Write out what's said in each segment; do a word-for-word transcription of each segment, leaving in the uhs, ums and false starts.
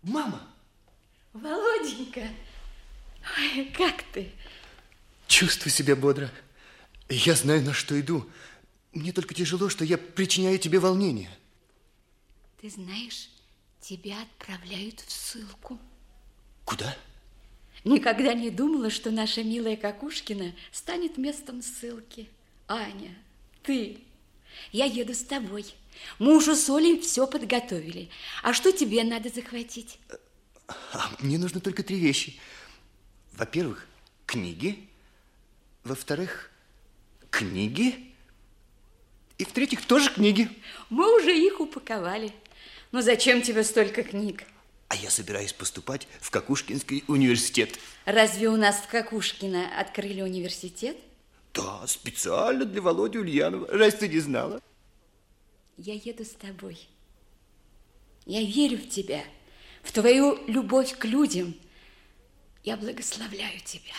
Мама! Володенька, ой, как ты? Чувствую себя бодро. Я знаю, на что иду. Мне только тяжело, что я причиняю тебе волнение. Ты знаешь, тебя отправляют в ссылку. Куда? Никогда не думала, что наша милая Какушкина станет местом ссылки. Аня, ты, я еду с тобой. Мужу с Олей все подготовили. А что тебе надо захватить? А мне нужно только три вещи. Во-первых, книги. Во-вторых, книги. И в-третьих, тоже книги. Мы уже их упаковали. Но зачем тебе столько книг? А я собираюсь поступать в Какушкинский университет. Разве у нас в Какушкино открыли университет? Да, специально для Володи Ульянова. Разве ты не знала? Я еду с тобой. Я верю в тебя, в твою любовь к людям. Я благословляю тебя.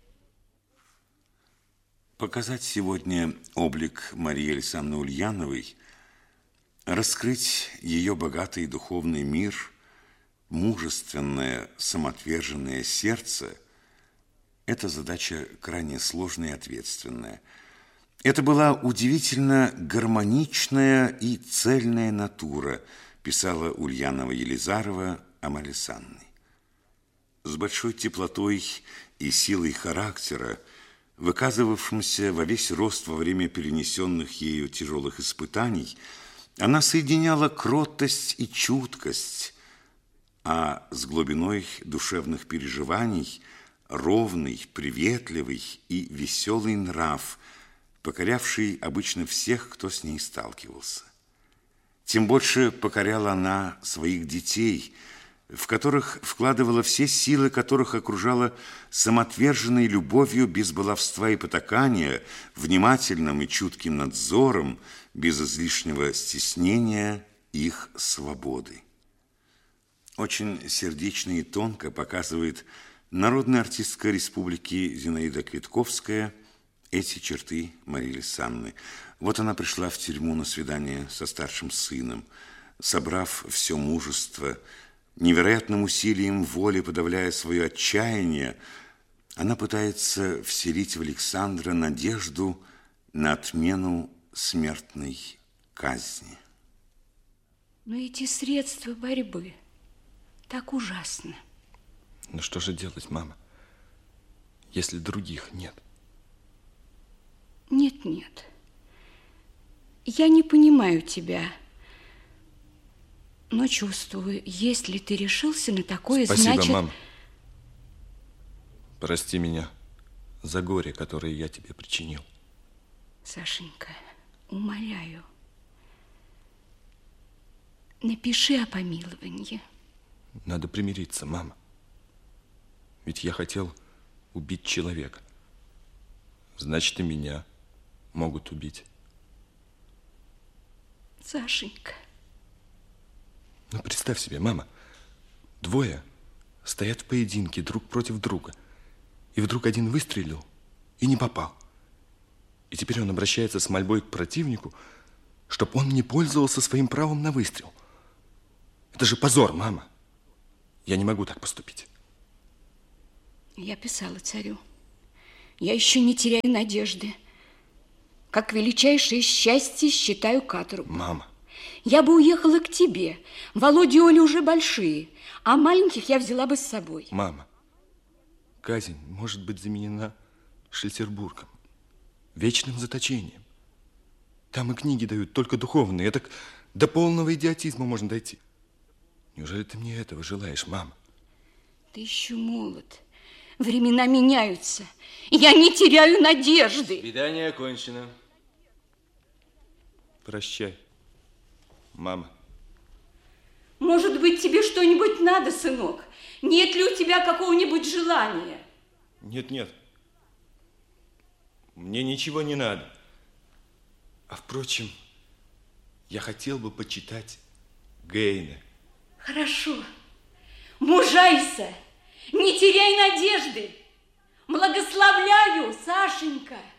Показать сегодня облик Марии Александровны Ульяновой, раскрыть ее богатый духовный мир, мужественное, самоотверженное сердце – это задача крайне сложная и ответственная. Это была удивительно гармоничная и цельная натура, писала Ульянова-Елизарова о Марии Александровне. С большой теплотой и силой характера, выказывавшимся во весь рост во время перенесенных ею тяжелых испытаний, она соединяла кротость и чуткость, а с глубиной душевных переживаний ровный, приветливый и веселый нрав, покорявший обычно всех, кто с ней сталкивался. Тем больше покоряла она своих детей, в которых вкладывала все силы, которых окружала самоотверженной любовью без баловства и потакания, внимательным и чутким надзором, без излишнего стеснения их свободы. Очень сердечно и тонко показывает народная артистка республики Зинаида Квитковская эти черты Марии Александровны. Вот она пришла в тюрьму на свидание со старшим сыном, собрав все мужество, невероятным усилием воли подавляя свое отчаяние, она пытается вселить в Александра надежду на отмену смертной казни. Но эти средства борьбы так ужасны. Ну что же делать, мама, если других нет? Нет, нет. Я не понимаю тебя, но чувствую, если ты решился на такое, Спасибо, значит... мама. Прости меня за горе, которое я тебе причинил. Сашенька, умоляю, напиши о помиловании. Надо примириться, мама. Ведь я хотел убить человека. Значит, и меня могут убить. Сашенька. Ну, представь себе, мама, двое стоят в поединке друг против друга. И вдруг один выстрелил и не попал. И теперь он обращается с мольбой к противнику, чтобы он не пользовался своим правом на выстрел. Это же позор, мама. Я не могу так поступить. Я писала царю. Я еще не теряю надежды. Как величайшее счастье считаю каторгу. Мама. Я бы уехала к тебе. Володя и Оля уже большие, а маленьких я взяла бы с собой. Мама, казнь может быть заменена Шлиссербургом, вечным заточением. Там и книги дают только духовные. Это до полного идиотизма можно дойти. Неужели ты мне этого желаешь, мама? Ты еще молод. Времена меняются. Я не теряю надежды. Свидание окончено. Прощай, мама. Может быть, тебе что-нибудь надо, сынок? Нет ли у тебя какого-нибудь желания? Нет, нет. Мне ничего не надо. А впрочем, я хотел бы почитать Гейне. Хорошо. Мужайся. Не теряй надежды. Благословляю, Сашенька.